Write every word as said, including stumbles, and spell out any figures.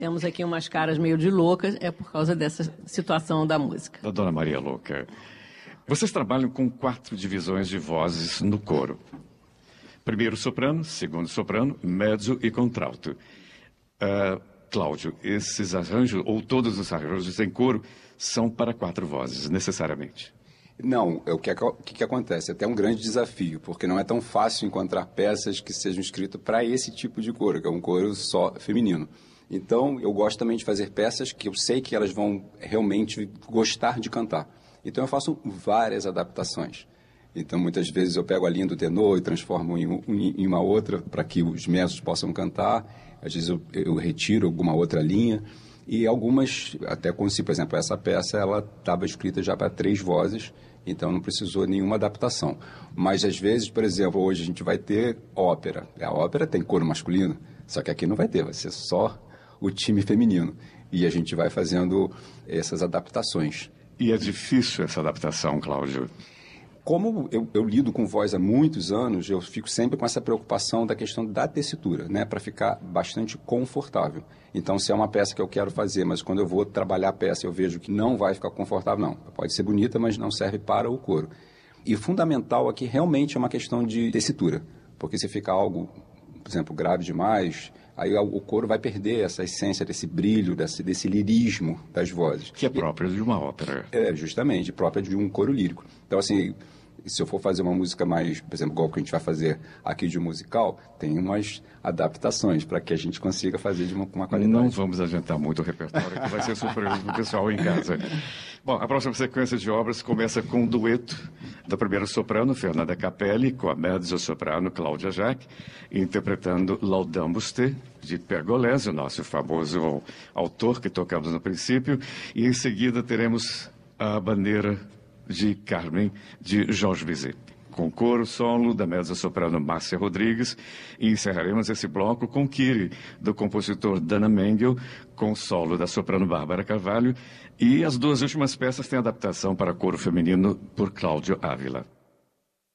Temos aqui umas caras meio de loucas, é por causa dessa situação da música. Da Dona Maria Louca. Vocês trabalham com quatro divisões de vozes no coro. Primeiro soprano, segundo soprano, mezzo e contralto. Uh, Cláudio, esses arranjos, ou todos os arranjos em coro, são para quatro vozes, necessariamente? Não, é o que, o que, que acontece? É até um grande desafio, porque não é tão fácil encontrar peças que sejam escritas para esse tipo de coro, que é um coro só feminino. Então, eu gosto também de fazer peças que eu sei que elas vão realmente gostar de cantar. Então, eu faço várias adaptações. Então, muitas vezes eu pego a linha do tenor e transformo em, um, em uma outra para que os mezzos possam cantar. Às vezes eu, eu retiro alguma outra linha. E algumas, até consigo, por exemplo, essa peça, ela estava escrita já para três vozes, então não precisou nenhuma adaptação. Mas, às vezes, por exemplo, hoje a gente vai ter ópera. A ópera tem coro masculino, só que aqui não vai ter, vai ser só o time feminino. E a gente vai fazendo essas adaptações. E é difícil essa adaptação, Cláudio? Como eu, eu lido com voz há muitos anos, eu fico sempre com essa preocupação da questão da tessitura, né, para ficar bastante confortável. Então, se é uma peça que eu quero fazer, mas quando eu vou trabalhar a peça eu vejo que não vai ficar confortável, não. Pode ser bonita, mas não serve para o coro. E fundamental aqui realmente é uma questão de tessitura, porque se ficar algo, por exemplo, grave demais, aí o coro vai perder essa essência desse brilho, desse, desse lirismo das vozes. Que é próprio de uma ópera. É, justamente, própria de um coro lírico. Então, assim, se eu for fazer uma música mais, por exemplo, igual que a gente vai fazer aqui de um musical, tem umas adaptações para que a gente consiga fazer de uma, com uma qualidade. Não vamos adiantar muito o repertório, que vai ser surpresa para o pessoal em casa. Bom, a próxima sequência de obras começa com um dueto da primeira soprano, Fernanda Capelli, com a mezzo-soprano Cláudia Jaque, interpretando Laudamos Te, de Pergolesi, o nosso famoso autor que tocamos no princípio, e em seguida teremos a bandeira de Carmen, de Jorge Bizet, com coro solo da mezzo-soprano Márcia Rodrigues, e encerraremos esse bloco com Kyrie, do compositor Dana Mengel, com solo da soprano Bárbara Carvalho, e as duas últimas peças têm adaptação para coro feminino por Cláudio Ávila.